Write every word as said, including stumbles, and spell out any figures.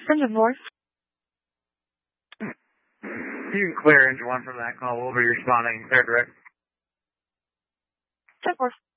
Engine four. You can clear engine one from that call. We'll be responding clear direct. ten four.